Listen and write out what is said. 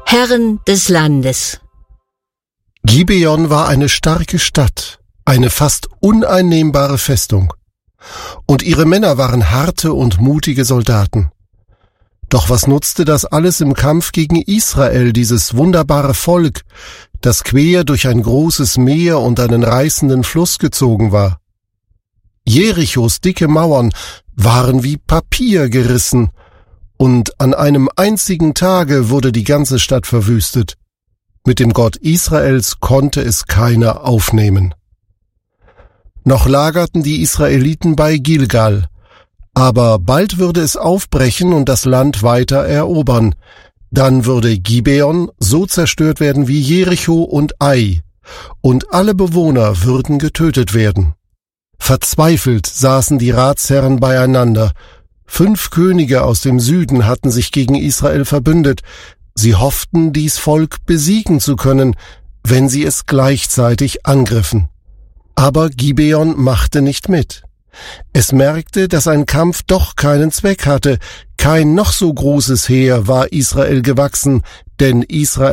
Herren des Landes. Gibeon war eine starke Stadt, eine fast uneinnehmbare Festung. Und ihre Männer waren harte und mutige Soldaten. Doch was nutzte das alles im Kampf gegen Israel, dieses wunderbare Volk, das quer durch ein großes Meer und einen reißenden Fluss gezogen war? Jerichos dicke Mauern waren wie Papier gerissen, und an einem einzigen Tage wurde die ganze Stadt verwüstet. Mit dem Gott Israels konnte es keiner aufnehmen. Noch lagerten die Israeliten bei Gilgal, aber bald würde es aufbrechen und das Land weiter erobern. Dann würde Gibeon so zerstört werden wie Jericho und Ai, und alle Bewohner würden getötet werden. Verzweifelt saßen die Ratsherren beieinander. 5 Könige aus dem Süden hatten sich gegen Israel verbündet. Sie hofften, dies Volk besiegen zu können, wenn sie es gleichzeitig angriffen. Aber Gibeon machte nicht mit. Es merkte, dass ein Kampf doch keinen Zweck hatte. Kein noch so großes Heer war Israel gewachsen, denn Israel